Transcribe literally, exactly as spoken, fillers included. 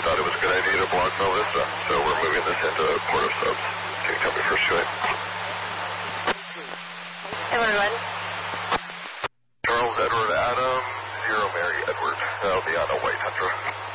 thought it was a good idea to block Mel Vista, so we're moving this into Port of Subs. Can you copy first joint? Everyone. Charles Edward Adam, zero Mary Edward. That'll be on a white Hunter.